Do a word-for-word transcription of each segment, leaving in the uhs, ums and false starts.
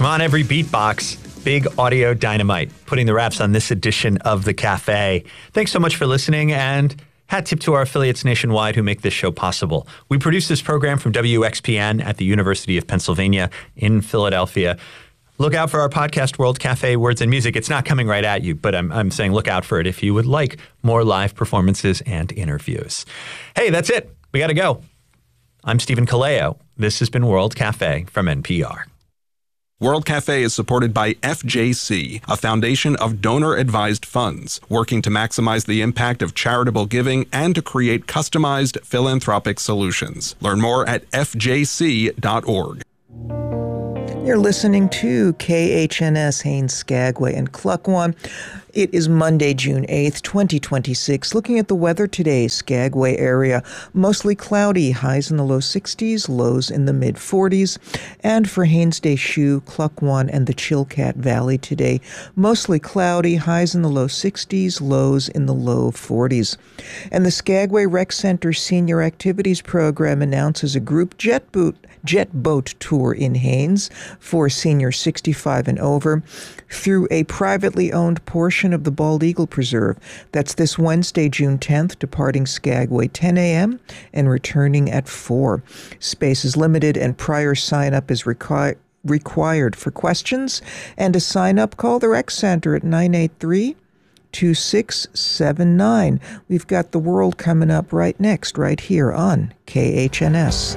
Come on, every beatbox. Big audio dynamite. Putting the wraps on this edition of The Cafe. Thanks so much for listening, and hat tip to our affiliates nationwide who make this show possible. We produce this program from W X P N at the University of Pennsylvania in Philadelphia. Look out for our podcast, World Cafe Words and Music. It's not coming right at you, but I'm, I'm saying look out for it if you would like more live performances and interviews. Hey, that's it. We got to go. I'm Stephen Kaleo. This has been World Cafe from N P R. World Cafe is supported by F J C, a foundation of donor-advised funds, working to maximize the impact of charitable giving and to create customized philanthropic solutions. Learn more at f j c dot org. You're listening to K H N S Haines, Skagway, and Klukwan. It is Monday, June eighth, twenty twenty-six. Looking at the weather today, Skagway area, mostly cloudy, highs in the low sixties, lows in the mid forties. And for Haines Day Shoe, Klukwan, and the Chilkat Valley today, mostly cloudy, highs in the low sixties, lows in the low forties. And the Skagway Rec Center Senior Activities Program announces a group jet boot jet boat tour in Haines for seniors sixty-five and over through a privately owned portion of the Bald Eagle Preserve. That's this Wednesday, June tenth, departing Skagway ten a.m. and returning at four. Space is limited and prior sign-up is required. required for questions and to sign up, call the Rec Center at nine eight three, two six seven nine. We've got the world coming up right next, right here on K H N S.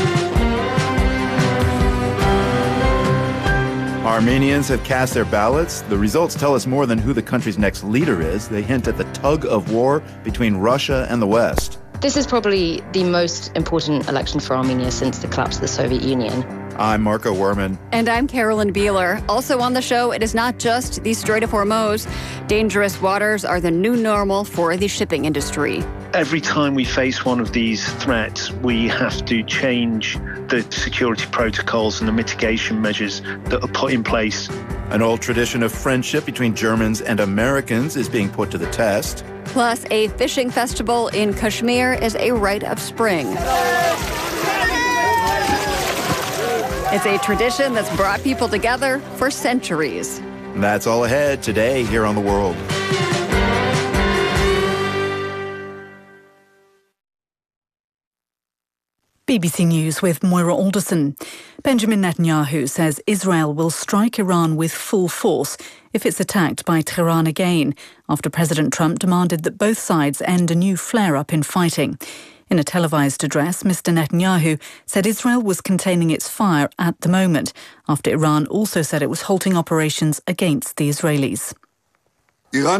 Armenians have cast their ballots. The results tell us more than who the country's next leader is. They hint at the tug of war between Russia and the West. This is probably the most important election for Armenia since the collapse of the Soviet Union. I'm Marco Werman. And I'm Carolyn Beeler. Also on the show, it is not just the Strait of Hormuz. Dangerous waters are the new normal for the shipping industry. Every time we face one of these threats, we have to change the security protocols and the mitigation measures that are put in place. An old tradition of friendship between Germans and Americans is being put to the test. Plus, a fishing festival in Kashmir is a rite of spring. It's a tradition that's brought people together for centuries. That's all ahead today here on The World. B B C News with Moira Alderson. Benjamin Netanyahu says Israel will strike Iran with full force if it's attacked by Tehran again, after President Trump demanded that both sides end a new flare-up in fighting. In a televised address, Mister Netanyahu said Israel was containing its fire at the moment, after Iran also said it was halting operations against the Israelis. Iran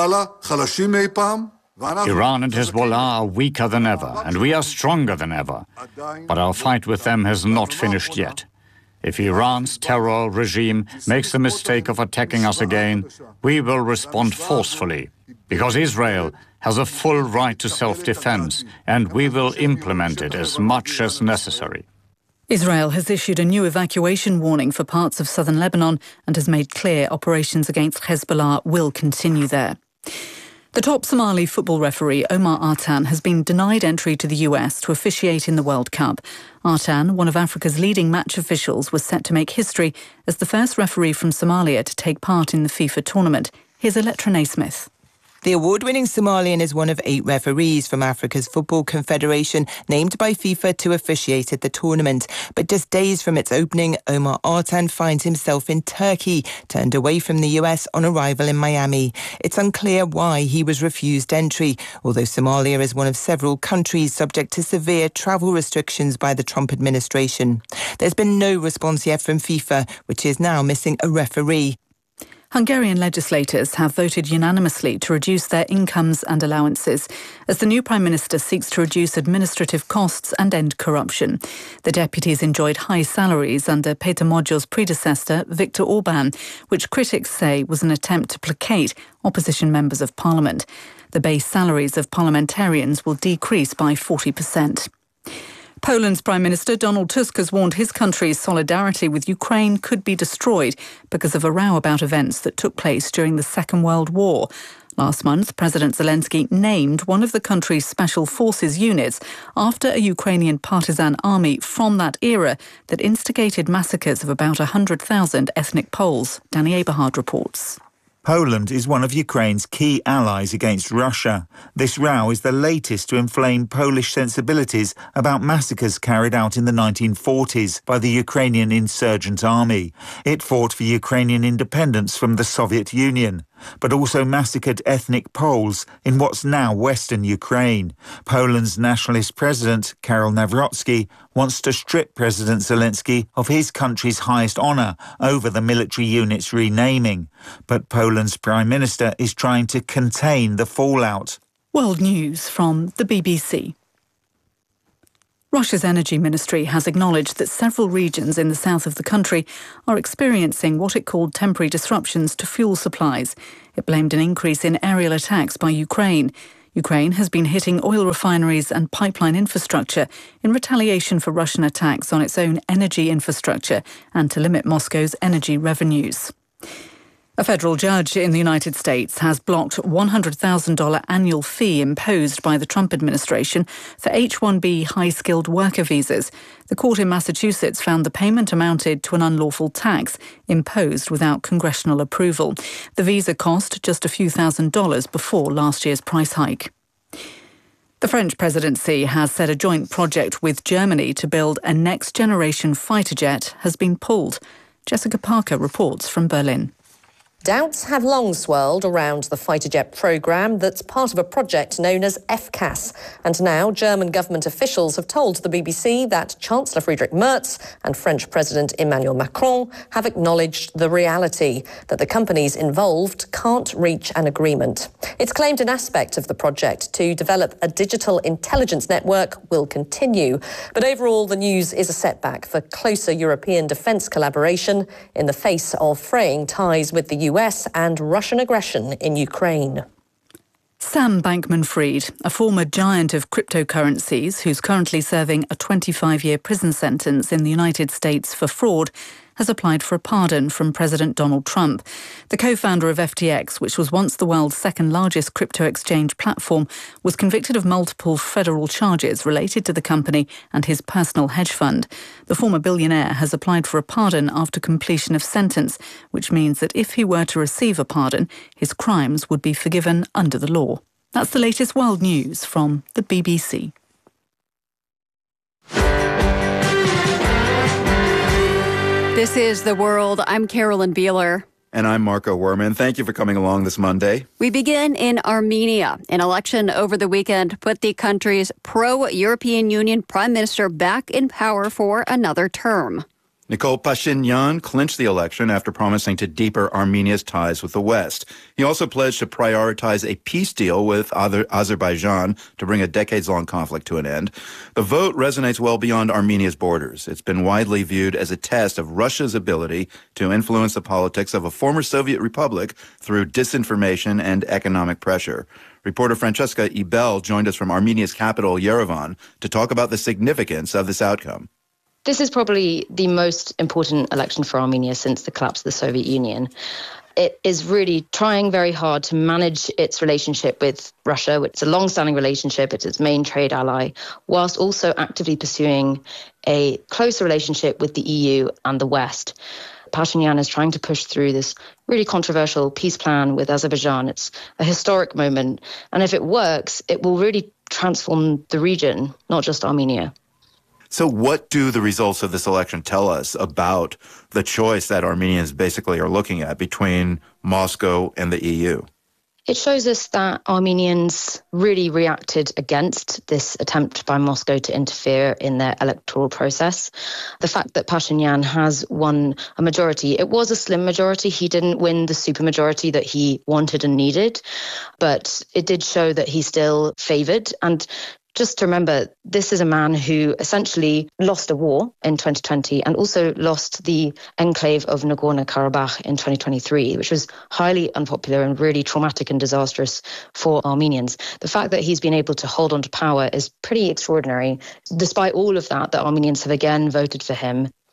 and Hezbollah are weaker than ever, and we are stronger than ever. But our fight with them has not finished yet. If Iran's terror regime makes the mistake of attacking us again, we will respond forcefully, because Israel has a full right to self-defense, and we will implement it as much as necessary. Israel has issued a new evacuation warning for parts of southern Lebanon and has made clear operations against Hezbollah will continue there. The top Somali football referee, Omar Artan, has been denied entry to the U S to officiate in the World Cup. Artan, one of Africa's leading match officials, was set to make history as the first referee from Somalia to take part in the FIFA tournament. Here's Electra Naismith. The award-winning Somalian is one of eight referees from Africa's Football Confederation named by FIFA to officiate at the tournament. But just days from its opening, Omar Artan finds himself in Turkey, turned away from the U S on arrival in Miami. It's unclear why he was refused entry, although Somalia is one of several countries subject to severe travel restrictions by the Trump administration. There's been no response yet from FIFA, which is now missing a referee. Hungarian legislators have voted unanimously to reduce their incomes and allowances as the new Prime Minister seeks to reduce administrative costs and end corruption. The deputies enjoyed high salaries under Peter Magyar's predecessor, Viktor Orban, which critics say was an attempt to placate opposition members of parliament. The base salaries of parliamentarians will decrease by forty percent. Poland's Prime Minister Donald Tusk has warned his country's solidarity with Ukraine could be destroyed because of a row about events that took place during the Second World War. Last month, President Zelensky named one of the country's special forces units after a Ukrainian partisan army from that era that instigated massacres of about one hundred thousand ethnic Poles. Danny Eberhard reports. Poland is one of Ukraine's key allies against Russia. This row is the latest to inflame Polish sensibilities about massacres carried out in the nineteen forties by the Ukrainian insurgent army. It fought for Ukrainian independence from the Soviet Union, but also massacred ethnic Poles in what's now Western Ukraine. Poland's nationalist president, Karol Nawrocki, wants to strip President Zelensky of his country's highest honour over the military unit's renaming. But Poland's Prime Minister is trying to contain the fallout. World News from the B B C. Russia's energy ministry has acknowledged that several regions in the south of the country are experiencing what it called temporary disruptions to fuel supplies. It blamed an increase in aerial attacks by Ukraine. Ukraine has been hitting oil refineries and pipeline infrastructure in retaliation for Russian attacks on its own energy infrastructure and to limit Moscow's energy revenues. A federal judge in the United States has blocked one hundred thousand dollars annual fee imposed by the Trump administration for H one B high-skilled worker visas. The court in Massachusetts found the payment amounted to an unlawful tax imposed without congressional approval. The visa cost just a few thousand dollars before last year's price hike. The French presidency has said a joint project with Germany to build a next-generation fighter jet has been pulled. Jessica Parker reports from Berlin. Doubts have long swirled around the fighter jet programme that's part of a project known as F CAS. And now German government officials have told the B B C that Chancellor Friedrich Merz and French President Emmanuel Macron have acknowledged the reality that the companies involved can't reach an agreement. It's claimed an aspect of the project to develop a digital intelligence network will continue. But overall, the news is a setback for closer European defence collaboration in the face of fraying ties with the U S and Russian aggression in Ukraine. Sam Bankman-Fried, a former giant of cryptocurrencies who's currently serving a twenty-five-year prison sentence in the United States for fraud, has applied for a pardon from President Donald Trump. The co-founder of F T X, which was once the world's second largest crypto exchange platform, was convicted of multiple federal charges related to the company and his personal hedge fund. The former billionaire has applied for a pardon after completion of sentence, which means that if he were to receive a pardon, his crimes would be forgiven under the law. That's the latest world news from the B B C. This is The World. I'm Carolyn Beeler. And I'm Marco Werman. Thank you for coming along this Monday. We begin in Armenia. An election over the weekend put the country's pro-European Union prime minister back in power for another term. Nikol Pashinyan clinched the election after promising to deepen Armenia's ties with the West. He also pledged to prioritize a peace deal with Azerbaijan to bring a decades-long conflict to an end. The vote resonates well beyond Armenia's borders. It's been widely viewed as a test of Russia's ability to influence the politics of a former Soviet republic through disinformation and economic pressure. Reporter Francesca Ibel joined us from Armenia's capital, Yerevan, to talk about the significance of this outcome. This is probably the most important election for Armenia since the collapse of the Soviet Union. It is really trying very hard to manage its relationship with Russia. It's a long-standing relationship. It's its main trade ally, whilst also actively pursuing a closer relationship with the E U and the West. Pashinyan is trying to push through this really controversial peace plan with Azerbaijan. It's a historic moment. And if it works, it will really transform the region, not just Armenia. So what do the results of this election tell us about the choice that Armenians basically are looking at between Moscow and the E U? It shows us that Armenians really reacted against this attempt by Moscow to interfere in their electoral process. The fact that Pashinyan has won a majority, it was a slim majority. He didn't win the supermajority that he wanted and needed, but it did show that he's still favoured. And just to remember, this is a man who essentially lost a war in twenty twenty and also lost the enclave of Nagorno-Karabakh in twenty twenty-three, which was highly unpopular and really traumatic and disastrous for Armenians. The fact that he's been able to hold on to power is pretty extraordinary. Despite all of that, the Armenians have again voted for him.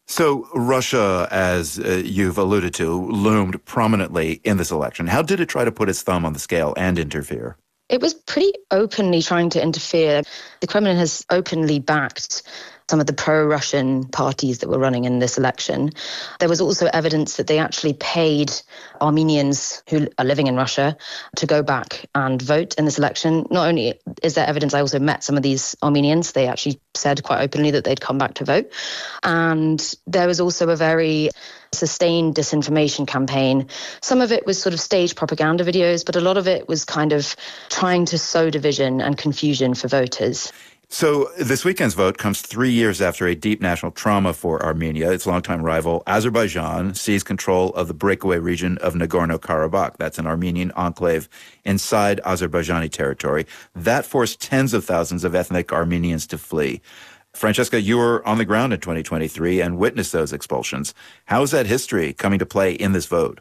So Russia, as uh, you've alluded to, loomed prominently in this election. How did it try to put its thumb on the scale and interfere? It was pretty openly trying to interfere. The Kremlin has openly backed some of the pro-Russian parties that were running in this election. There was also evidence that they actually paid Armenians who are living in Russia to go back and vote in this election. Not only is there evidence, I also met some of these Armenians. They actually said quite openly that they'd come back to vote. And there was also a very sustained disinformation campaign. Some of it was sort of staged propaganda videos, but a lot of it was kind of trying to sow division and confusion for voters. So this weekend's vote comes three years after a deep national trauma for Armenia. Its longtime rival, Azerbaijan, seized control of the breakaway region of Nagorno-Karabakh. That's an Armenian enclave inside Azerbaijani territory. That forced tens of thousands of ethnic Armenians to flee. Francesca, you were on the ground in twenty twenty-three and witnessed those expulsions. How is that history coming to play in this vote?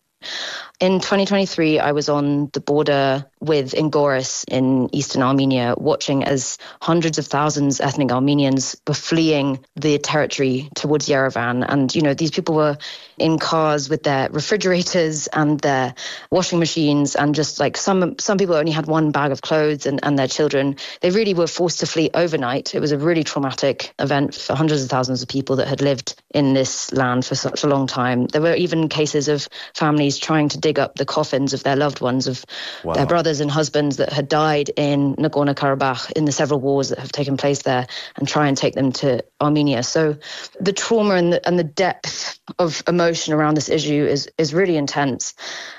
In twenty twenty-three, I was on the border with Ingoris in eastern Armenia, watching as hundreds of thousands of ethnic Armenians were fleeing the territory towards Yerevan. And, you know, these people were in cars with their refrigerators and their washing machines, and just like some some people only had one bag of clothes and, and their children. They really were forced to flee overnight. It was a really traumatic event for hundreds of thousands of people that had lived in this land for such a long time. There were even cases of families trying to dig up the coffins of their loved ones, of wow. their brothers and husbands that had died in Nagorno-Karabakh in the several wars that have taken place there, and try and take them to Armenia. So the trauma and the, and the depth of emotion around this issue is, is really intense.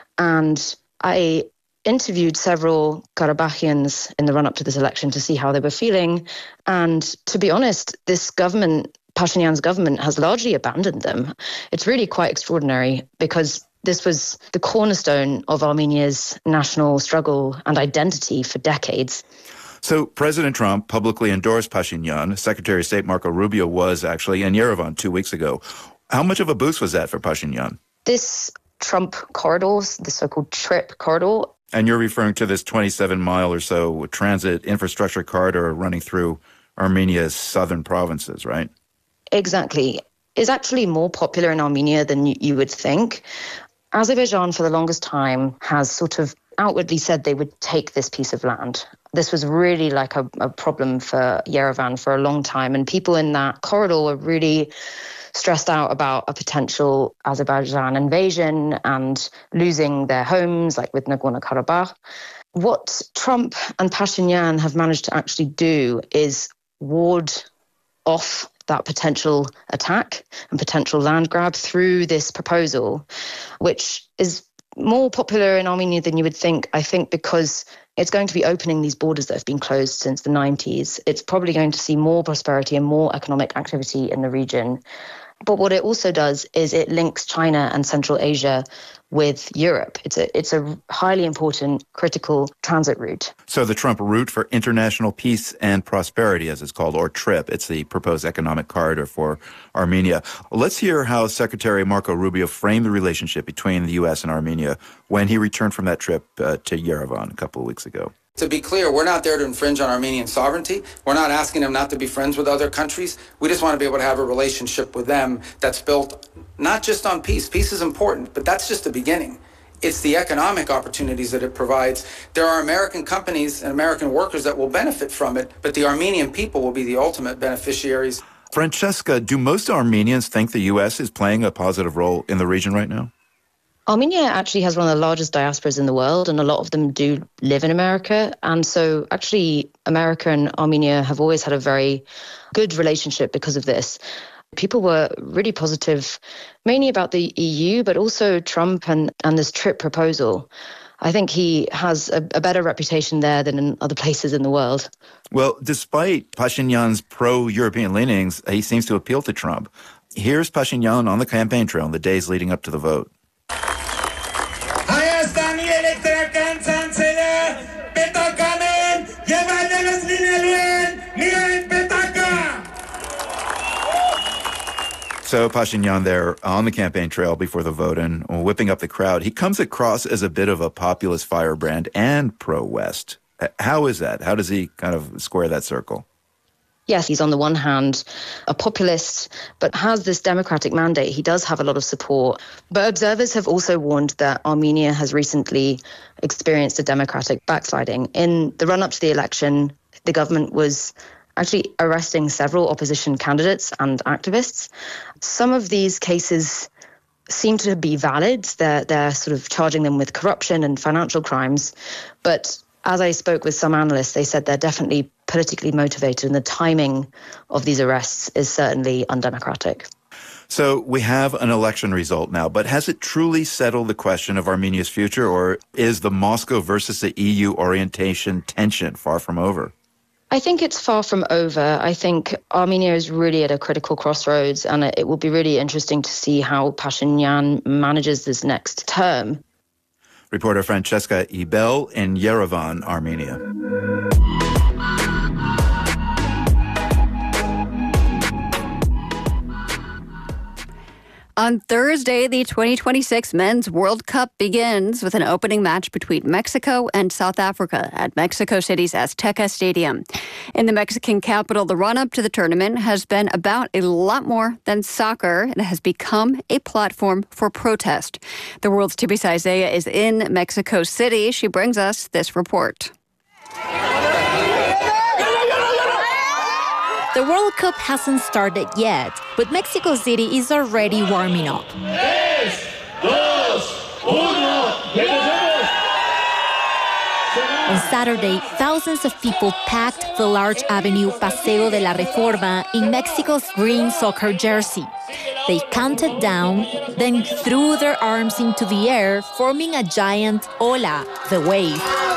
And I interviewed several Karabakhians in the run-up to this election to see how they were feeling. And to be honest, this government, Pashinyan's government, has largely abandoned them. It's really quite extraordinary, because this was the cornerstone of Armenia's national struggle and identity for decades. So President Trump publicly endorsed Pashinyan. Secretary of State Marco Rubio was actually in Yerevan two weeks ago. How much of a boost was that for Pashinyan? This Trump corridor, the so-called TRIP corridor. And you're referring to this twenty-seven mile or so transit infrastructure corridor running through Armenia's southern provinces, right? Exactly. It's actually more popular in Armenia than you would think. Azerbaijan, for the longest time, has sort of outwardly said they would take this piece of land. This was really like a, a problem for Yerevan for a long time. And people in that corridor were really stressed out about a potential Azerbaijan invasion and losing their homes, like with Nagorno-Karabakh. What Trump and Pashinyan have managed to actually do is ward off that potential attack and potential land grab through this proposal, which is more popular in Armenia than you would think, I think, because it's going to be opening these borders that have been closed since the nineties. It's probably going to see more prosperity and more economic activity in the region. But what it also does is it links China and Central Asia with Europe. It's a it's a highly important, critical transit route. So the Trump Route for International Peace and Prosperity, as it's called, or TRIP, it's the proposed economic corridor for Armenia. Let's hear how Secretary Marco Rubio framed the relationship between the U S and Armenia when he returned from that trip uh, to Yerevan a couple of weeks ago. To be clear, we're not there to infringe on Armenian sovereignty. We're not asking them not to be friends with other countries. We just want to be able to have a relationship with them that's built not just on peace. Peace is important, but that's just the beginning. It's the economic opportunities that it provides. There are American companies and American workers that will benefit from it, but the Armenian people will be the ultimate beneficiaries. Francesca, do most Armenians think the U S is playing a positive role in the region right now? Armenia actually has one of the largest diasporas in the world, and a lot of them do live in America. And so actually, America and Armenia have always had a very good relationship because of this. People were really positive, mainly about the E U, but also Trump and, and this TRIP proposal. I think he has a, a better reputation there than in other places in the world. Well, despite Pashinyan's pro-European leanings, he seems to appeal to Trump. Here's Pashinyan on the campaign trail in the days leading up to the vote. So Pashinyan there on the campaign trail before the vote and whipping up the crowd. He comes across as a bit of a populist firebrand and pro-West. How is that? How does he kind of square that circle? Yes, he's on the one hand a populist, but has this democratic mandate. He does have a lot of support. But observers have also warned that Armenia has recently experienced a democratic backsliding. In the run-up to the election, the government was actually arresting several opposition candidates and activists. Some of these cases seem to be valid. They're, they're sort of charging them with corruption and financial crimes. But as I spoke with some analysts, they said they're definitely politically motivated, and the timing of these arrests is certainly undemocratic. So we have an election result now, but has it truly settled the question of Armenia's future, or is the Moscow versus the E U orientation tension far from over? I think it's far from over. I think Armenia is really at a critical crossroads, and it will be really interesting to see how Pashinyan manages this next term. Reporter Francesca Ibel in Yerevan, Armenia. On Thursday, the twenty twenty-six Men's World Cup begins with an opening match between Mexico and South Africa at Mexico City's Azteca Stadium. In the Mexican capital, the run-up to the tournament has been about a lot more than soccer. It has become a platform for protest. The world's Tibisa Isaiah is in Mexico City. She brings us this report. The World Cup hasn't started yet, but Mexico City is already warming up. On Saturday, thousands of people packed the large avenue Paseo de la Reforma in Mexico's green soccer jersey. They counted down, then threw their arms into the air, forming a giant ola, the wave.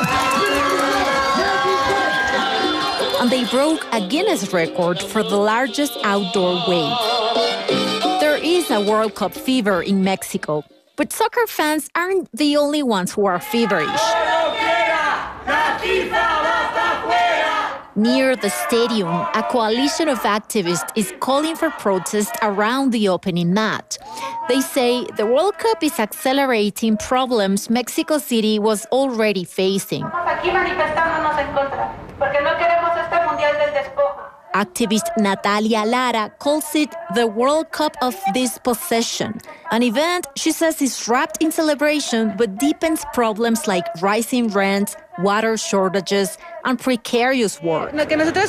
And they broke a Guinness record for the largest outdoor wave. There is a World Cup fever in Mexico, but soccer fans aren't the only ones who are feverish. Near the stadium, a coalition of activists is calling for protests around the opening match. They say the World Cup is accelerating problems Mexico City was already facing. Activist Natalia Lara calls it the World Cup of Dispossession, an event she says is wrapped in celebration but deepens problems like rising rents, water shortages, and precarious work. What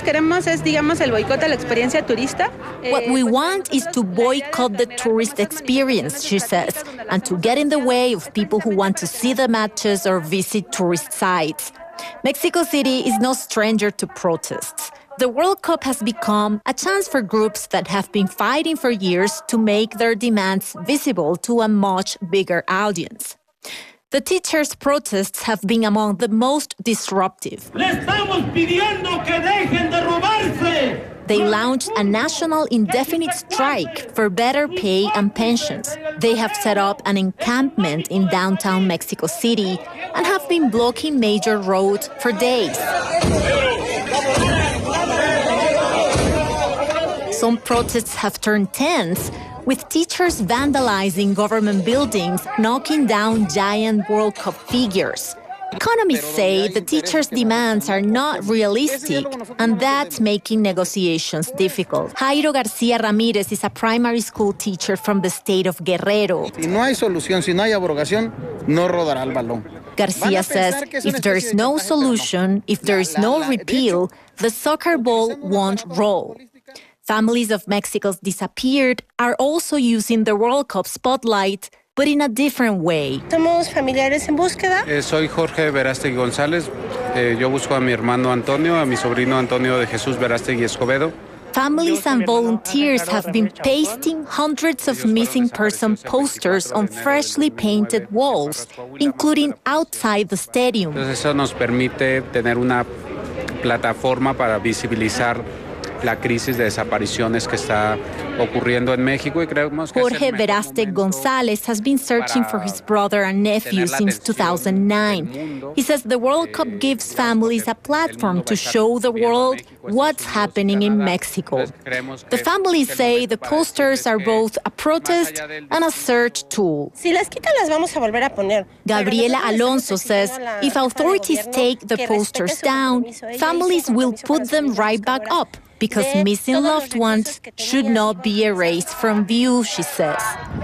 we want is to boycott the tourist experience, she says, and to get in the way of people who want to see the matches or visit tourist sites. Mexico City is no stranger to protests. The World Cup has become a chance for groups that have been fighting for years to make their demands visible to a much bigger audience. The teachers' protests have been among the most disruptive. They launched a national indefinite strike for better pay and pensions. They have set up an encampment in downtown Mexico City and have been blocking major roads for days. Some protests have turned tense, with teachers vandalizing government buildings, knocking down giant World Cup figures. Economists say the teachers' demands are not realistic, and that's making negotiations difficult. Jairo Garcia Ramirez is a primary school teacher from the state of Guerrero. Garcia says if there is no solution, if there is no repeal, the soccer ball won't roll. Families of Mexico's disappeared are also using the World Cup spotlight, but in a different way. Somos familiares en búsqueda. Eh, soy Jorge Verástegui González. Eh, yo busco a mi hermano Antonio, a mi sobrino Antonio de Jesús Verástegui Escobedo. Families and volunteers have been pasting hundreds of missing person posters on freshly painted walls, including outside the stadium. Entonces eso nos permite tener una plataforma para visibilizar la crisis de desapariciones que está ocurriendo en México y creemos que Jorge Verástegui González has been searching for his brother and nephew since two thousand nine. He says the World Cup gives families a platform to show the world what's happening in Mexico. The families say the posters are both a protest and a search tool. Gabriela Alonso says if authorities take the posters down, families will put them right back up. because missing loved ones should not be erased from view, she says.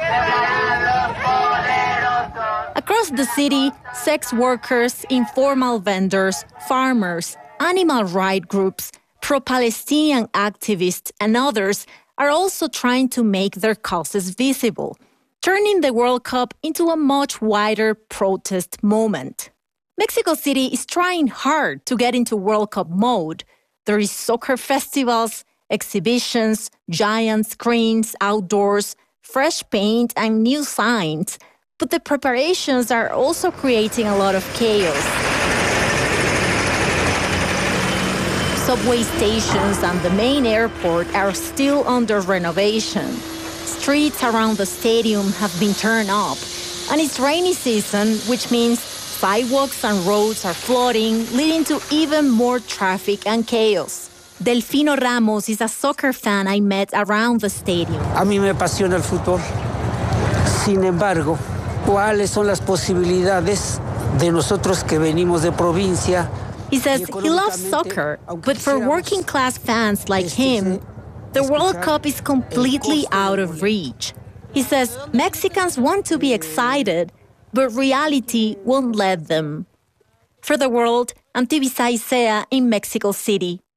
Across the city, sex workers, informal vendors, farmers, animal rights groups, pro-Palestinian activists, and others are also trying to make their causes visible, turning the World Cup into a much wider protest moment. Mexico City is trying hard to get into World Cup mode. There is soccer festivals, exhibitions, giant screens outdoors, fresh paint, and new signs. But the preparations are also creating a lot of chaos. Subway stations and the main airport are still under renovation. Streets around the stadium have been turned up, and it's rainy season, which means sidewalks and roads are flooding, leading to even more traffic and chaos. Delfino Ramos is a soccer fan I met around the stadium. A mí me apasiona el fútbol. Sin embargo, ¿cuáles son las posibilidades de nosotros que venimos de provincia? He says he loves soccer, but for working-class fans like him, the World Cup is completely out of reach. He says Mexicans want to be excited, but reality won't let them. For The World, I'm Tibisay Sea in Mexico City.